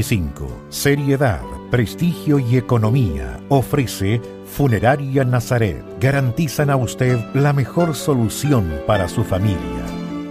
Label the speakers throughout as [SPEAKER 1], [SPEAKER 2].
[SPEAKER 1] 2025. Seriedad, prestigio y economía. Ofrece Funeraria Nazaret. Garantizan a usted la mejor solución para su familia.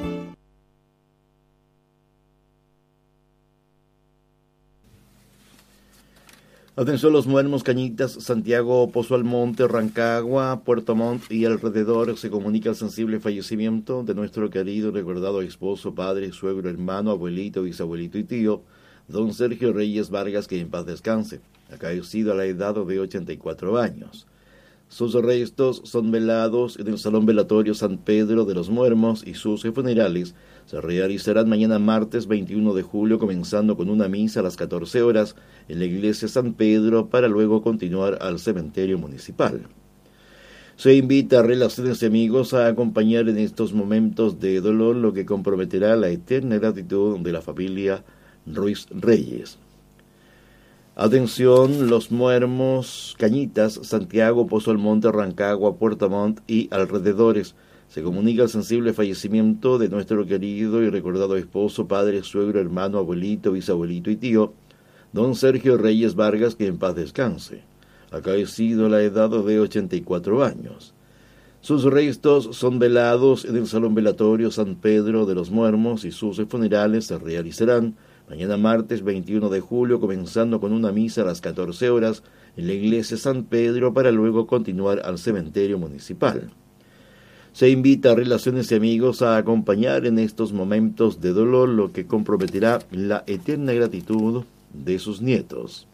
[SPEAKER 2] Atención los Muermos, Cañitas, Santiago, Pozo Almonte, Rancagua, Puerto Montt y alrededor. Se comunica el sensible fallecimiento de nuestro querido y recordado esposo, padre, suegro, hermano, abuelito, bisabuelito y tío, don Sergio Reyes Vargas, que en paz descanse, acaecido a la edad de 84 años. Sus restos son velados en el Salón Velatorio San Pedro de los Muermos y sus funerales se realizarán mañana martes 21 de julio, comenzando con una misa a las 14 horas en la iglesia San Pedro para luego continuar al cementerio municipal. Se invita a relaciones y amigos a acompañar en estos momentos de dolor, lo que comprometerá la eterna gratitud de la familia Ruiz Reyes. Atención, los Muermos, Cañitas, Santiago, Pozo Almonte, Rancagua, Puerto Montt y alrededores. Se comunica el sensible fallecimiento de nuestro querido y recordado esposo, padre, suegro, hermano, abuelito, bisabuelito y tío, don Sergio Reyes Vargas, que en paz descanse, acaecido a la edad de 84 años. Sus restos son velados en el Salón Velatorio San Pedro de los Muermos y sus funerales se realizarán mañana martes 21 de julio, comenzando con una misa a las 14 horas en la iglesia San Pedro para luego continuar al cementerio municipal. Se invita a relaciones y amigos a acompañar en estos momentos de dolor, lo que comprometerá la eterna gratitud de sus nietos.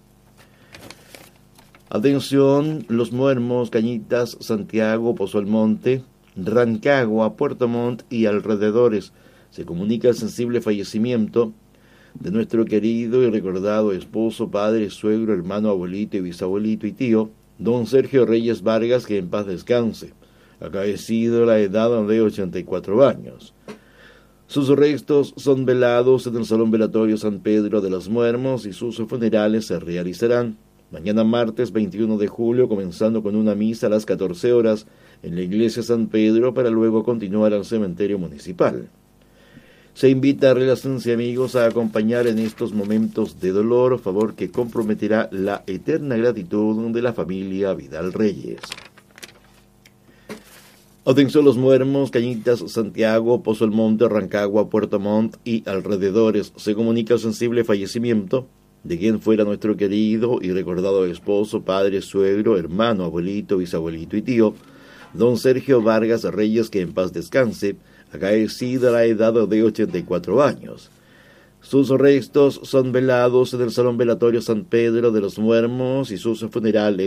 [SPEAKER 2] Atención, los Muermos, Cañitas, Santiago, Pozo Almonte, Rancagua, Puerto Montt y alrededores. Se comunica el sensible fallecimiento de nuestro querido y recordado esposo, padre, suegro, hermano, abuelito y bisabuelito y tío, don Sergio Reyes Vargas, que en paz descanse, acaecido a la edad de 84 años. Sus restos son velados en el Salón Velatorio San Pedro de los Muermos y sus funerales se realizarán mañana martes 21 de julio, comenzando con una misa a las 14 horas en la iglesia San Pedro para luego continuar al cementerio municipal. Se invita a relaciones y amigos a acompañar en estos momentos de dolor, favor que comprometerá la eterna gratitud de la familia Vidal Reyes. Atención los Muermos, Cañitas, Santiago, Pozo Almonte, Rancagua, Puerto Montt y alrededores. Se comunica el sensible fallecimiento de quien fuera nuestro querido y recordado esposo, padre, suegro, hermano, abuelito, bisabuelito y tío, don Sergio Vargas Reyes, que en paz descanse, acaecido a la edad de 84 años. Sus restos son velados en el Salón Velatorio San Pedro de los Muermos y sus funerales